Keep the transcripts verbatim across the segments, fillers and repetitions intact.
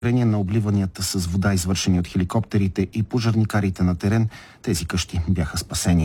на обливанията с вода, извършени от хеликоптерите и пожарникарите на терен, тези къщи бяха спасени.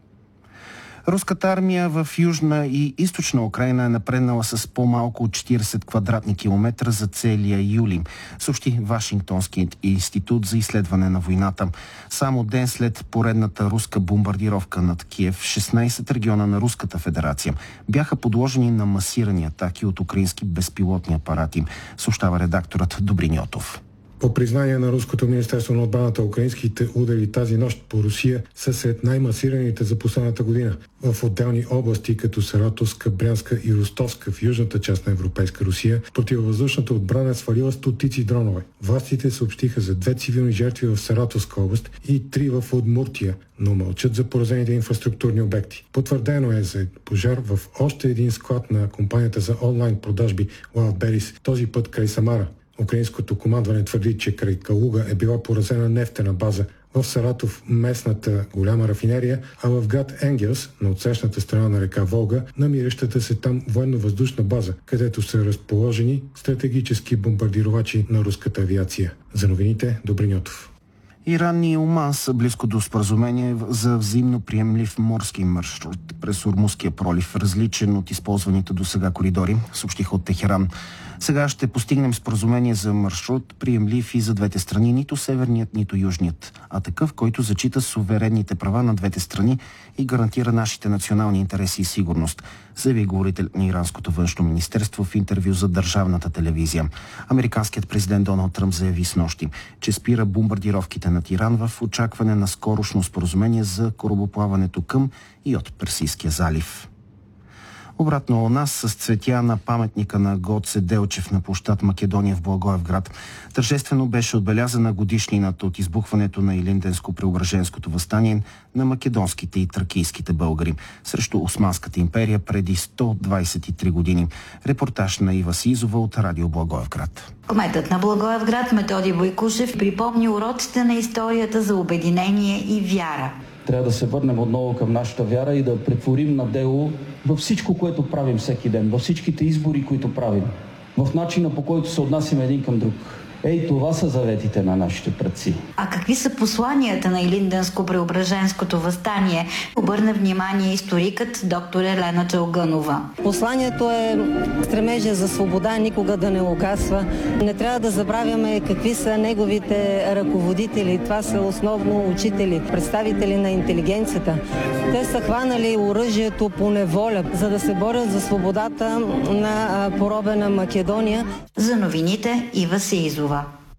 Руската армия в Южна и Източна Украйна е напреднала с по-малко от четирийсет квадратни километра за целия юли, съобщи Вашингтонският институт за изследване на войната. Само ден след поредната руска бомбардировка над Киев, шестнайсет региона на Руската федерация бяха подложени на масирани атаки от украински безпилотни апарати, съобщава редакторът Добрин Йотов. По признание на Руското министерство на отбраната, украинските удари тази нощ по Русия са сред най-масираните за последната година. В отделни области, като Саратовска, Брянска и Ростовска в южната част на Европейска Русия, противовъздушната отбрана е свалила стотици дронове. Властите съобщиха за две цивилни жертви в Саратовска област и три в Удмуртия, но мълчат за поразените инфраструктурни обекти. Потвърдено е за пожар в още един склад на компанията за онлайн продажби Wildberries, този път край Самара. Украинското командване твърди, че край Калуга е била поразена нефтена база, в Саратов местната голяма рафинерия, а в град Енгелс, на отсрещната страна на река Волга, намиращата се там военно-въздушна база, където са разположени стратегически бомбардировачи на руската авиация. За новините, Добрин Йотов. Иран и Оман са близко до споразумение за взаимно приемлив морски маршрут през Ормузския пролив, различен от използваните до сега коридори, съобщиха от Техеран. Сега ще постигнем споразумение за маршрут, приемлив и за двете страни, нито северният, нито южният, а такъв, който зачита суверенните права на двете страни и гарантира нашите национални интереси и сигурност, заяви говорител на иранското външно министерство в интервю за държавната телевизия. Американският президент Доналд Тръмп заяви снощи, че спира бомбардировките над Иран в очакване на скорошно споразумение за корабоплаването към и от Персийския залив. Обратно у нас с цветя на паметника на Гоце Делчев на площад Македония в Благоевград тържествено беше отбелязана годишнината от избухването на Илинденско-Преображенското въстание на македонските и тракийските българи срещу Османската империя преди сто двайсет и три години. Репортаж на Ива Сизова от Радио Благоевград. Кметът на Благоевград Методи Бойкушев припомни уроците на историята за обединение и вяра. Трябва да се върнем отново към нашата вяра и да претворим на дело във всичко, което правим всеки ден, във всичките избори, които правим, в начина, по който се отнасяме един към друг. Ей, това са заветите на нашите предци. А какви са посланията на Илинденско-Преображенското въстание? Обърна внимание историкът доктор Елена Чалгънова. Посланието е стремежа за свобода, никога да не угасва. Не трябва да забравяме какви са неговите ръководители. Това са основно учители, представители на интелигенцията. Те са хванали оръжието по неволя, за да се борят за свободата на поробена Македония. За новините Ива Сизова.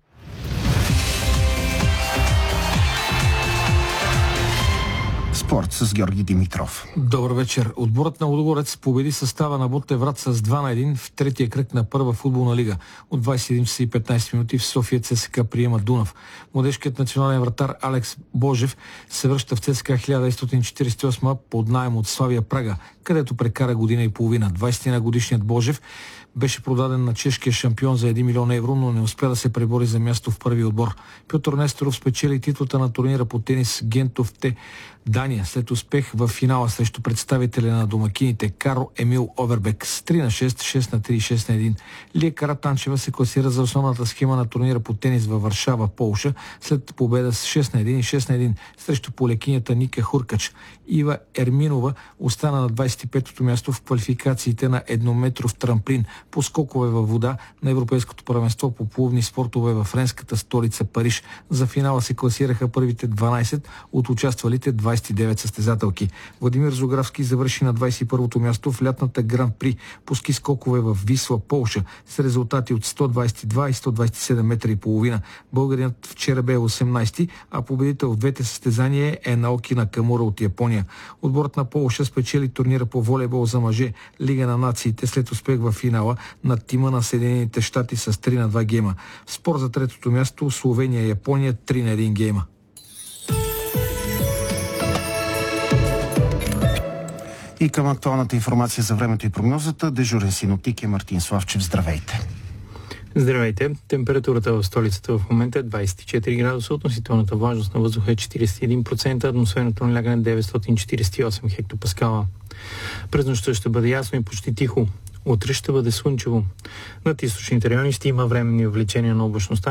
Спорт с Георги Димитров. Добър вечер. Отборът на Лудогорец победи състава на Ботевград с два на един в третия кръг на първа футболна лига. От двайсет и един часа и петнайсет минути в София ЦСКА приема Дунав. Младежкият национален вратар Алекс Божев се връща в ЦСКА хиляда деветстотин четирийсет и осма под наем от Славия Прага, където прекара година и половина. двайсет и една годишният Божев беше продаден на чешкия шампион за един милион евро, но не успя да се пребори за място в първи отбор. Пьотър Несторов спечели титлата на турнира по тенис Гентов Т. Дания след успех в финала срещу представителя на домакините Карл Емил Овербек с три на шест, шест на три и шест на един. Лия Каратанчева се класира за основната схема на турнира по тенис във Варшава, Полша, след победа с шест на един и шест на един срещу полекинята Ника Хуркач. Ива Ерминова остана на двайсет и петото място в квалификациите на еднометров трамплин по скокове във вода на Европейското първенство по плувни спортове във френската столица Париж. За финала се класираха първите дванайсет от участвалите двайсет и девет състезателки. Владимир Зографски завърши на двайсет и първото място в лятната гран-при по ски скокове в Висла, Полша, с резултати от сто двайсет и два и сто двайсет и седем метра и половина. Българинът вчера бе осемнайсети, а победител в двете състезания е Наоки Накамура от Япония. Отборът на Полша спечели турнира по волейбол за мъже Лига на нациите след успех в финала над тима на Съединените щати с три на два гейма. В спор за третото място Словения и Япония три на един гейма. И към актуалната информация за времето и прогнозата, дежурен синоптик е Мартин Славчев. Здравейте! Здравейте! Температурата в столицата в момента е двайсет и четири градуса, относителната влажност на въздуха е четирийсет и един процента, атмосферното налягане деветстотин четирийсет и осем хектопаскала. През нощта ще бъде ясно и почти тихо. Утре ще бъде слънчево. Над източните райони ще има временни увеличения на облачността.